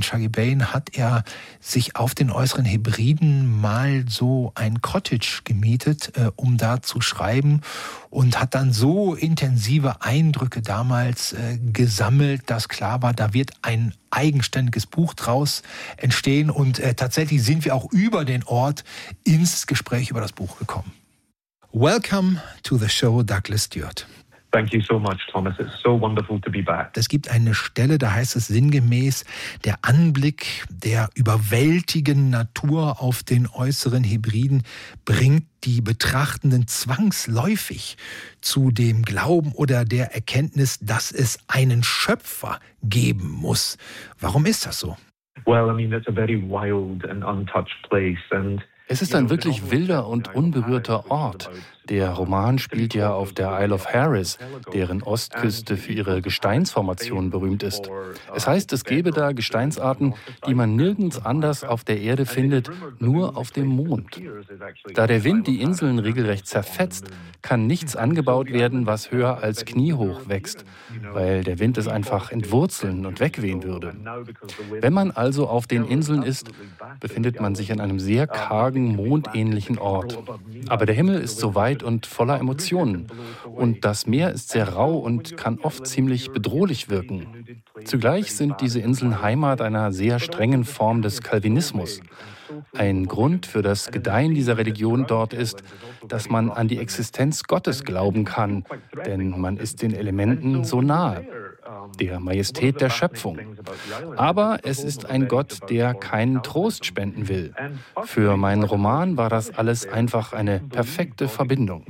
Shuggie Bain hat er sich auf den Äußeren Hebriden mal so ein Cottage gemietet, um da zu schreiben, und hat dann so intensive Eindrücke damals gesammelt, dass klar war, da wird ein eigenständiges Buch draus entstehen, und tatsächlich sind wir auch über den Ort ins Gespräch über das Buch gekommen. Welcome to the show, Douglas Stewart. Thank you so much, Thomas. It's so wonderful to be back. Es gibt eine Stelle, da heißt es sinngemäß, der Anblick der überwältigenden Natur auf den Äußeren Hebriden bringt die Betrachtenden zwangsläufig zu dem Glauben oder der Erkenntnis, dass es einen Schöpfer geben muss. Warum ist das so? Well, I mean, it's a very wild and untouched place, and es ist ein wirklich wilder und unberührter Ort. Der Roman spielt ja auf der Isle of Harris, deren Ostküste für ihre Gesteinsformation berühmt ist. Es heißt, es gäbe da Gesteinsarten, die man nirgends anders auf der Erde findet, nur auf dem Mond. Da der Wind die Inseln regelrecht zerfetzt, kann nichts angebaut werden, was höher als kniehoch wächst, weil der Wind es einfach entwurzeln und wegwehen würde. Wenn man also auf den Inseln ist, befindet man sich an einem sehr kargen, mondähnlichen Ort. Aber der Himmel ist so weit und voller Emotionen. Und das Meer ist sehr rau und kann oft ziemlich bedrohlich wirken. Zugleich sind diese Inseln Heimat einer sehr strengen Form des Calvinismus. Ein Grund für das Gedeihen dieser Religion dort ist, dass man an die Existenz Gottes glauben kann, denn man ist den Elementen so nahe, der Majestät der Schöpfung. Aber es ist ein Gott, der keinen Trost spenden will. Für meinen Roman war das alles einfach eine perfekte Verbindung.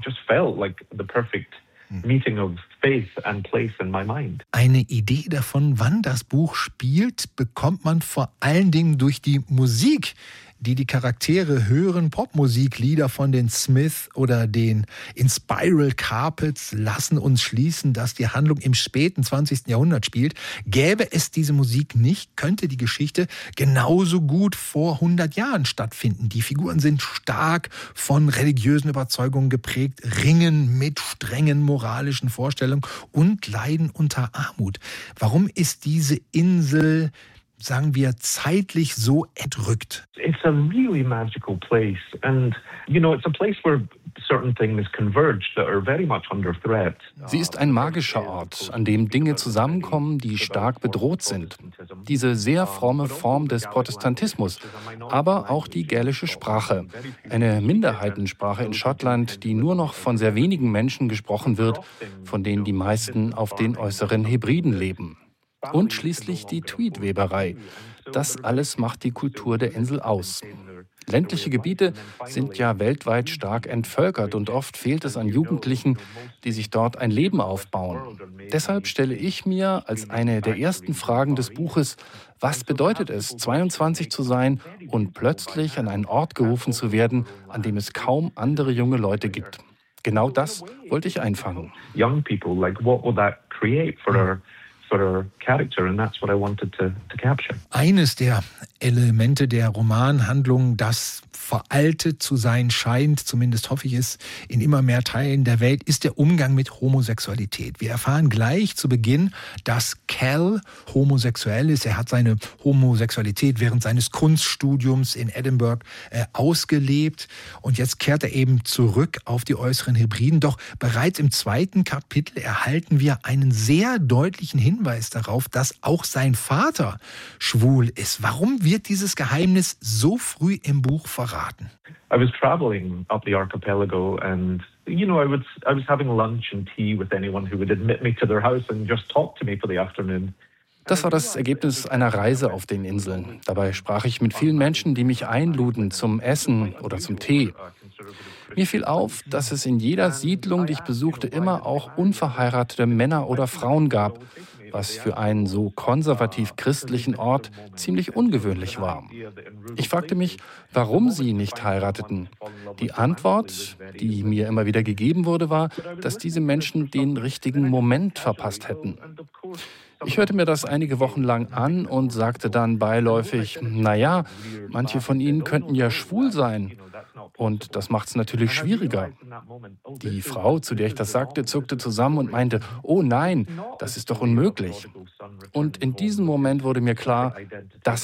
Eine Idee davon, wann das Buch spielt, bekommt man vor allen Dingen durch die Musik, die Charaktere hören. Popmusiklieder von den Smiths oder den Inspiral Carpets lassen uns schließen, dass die Handlung im späten 20. Jahrhundert spielt. Gäbe es diese Musik nicht, könnte die Geschichte genauso gut vor 100 Jahren stattfinden. Die Figuren sind stark von religiösen Überzeugungen geprägt, ringen mit strengen moralischen Vorstellungen und leiden unter Armut. Warum ist diese Insel, sagen wir, zeitlich so entrückt? It's a really magical place, and it's a place where certain things converge that are very much under threat. Sie ist ein magischer Ort, an dem Dinge zusammenkommen, die stark bedroht sind. Diese sehr fromme Form des Protestantismus, aber auch die gälische Sprache, eine Minderheitensprache in Schottland, die nur noch von sehr wenigen Menschen gesprochen wird, von denen die meisten auf den Äußeren Hebriden leben. Und schließlich die Tweedweberei. Das alles macht die Kultur der Insel aus. Ländliche Gebiete sind ja weltweit stark entvölkert und oft fehlt es an Jugendlichen, die sich dort ein Leben aufbauen. Deshalb stelle ich mir als eine der ersten Fragen des Buches, was bedeutet es, 22 zu sein und plötzlich an einen Ort gerufen zu werden, an dem es kaum andere junge Leute gibt. Genau das wollte ich einfangen. Young people, like what will that create for our character, and that's what I wanted to capture. Eines der Elemente der Romanhandlung, das veraltet zu sein scheint, zumindest hoffe ich es, in immer mehr Teilen der Welt, ist der Umgang mit Homosexualität. Wir erfahren gleich zu Beginn, dass Cal homosexuell ist. Er hat seine Homosexualität während seines Kunststudiums in Edinburgh ausgelebt, und jetzt kehrt er eben zurück auf die Äußeren Hebriden. Doch bereits im 2. Kapitel erhalten wir einen sehr deutlichen Hinweis darauf, dass auch sein Vater schwul ist. Warum wird dieses Geheimnis so früh im Buch verraten? I was traveling up the archipelago, and I was having lunch and tea with anyone who would admit me to their house and just talk to me for the afternoon. Das war das Ergebnis einer Reise auf den Inseln. Dabei sprach ich mit vielen Menschen, die mich einluden zum Essen oder zum Tee. Mir fiel auf, dass es in jeder Siedlung, die ich besuchte, immer auch unverheiratete Männer oder Frauen gab, was für einen so konservativ-christlichen Ort ziemlich ungewöhnlich war. Ich fragte mich, warum sie nicht heirateten. Die Antwort, die mir immer wieder gegeben wurde, war, dass diese Menschen den richtigen Moment verpasst hätten. Ich hörte mir das einige Wochen lang an und sagte dann beiläufig, naja, manche von ihnen könnten ja schwul sein. Und das macht es natürlich schwieriger. Die Frau, zu der ich das sagte, zuckte zusammen und meinte, oh nein, das ist doch unmöglich. Und in diesem Moment wurde mir klar, das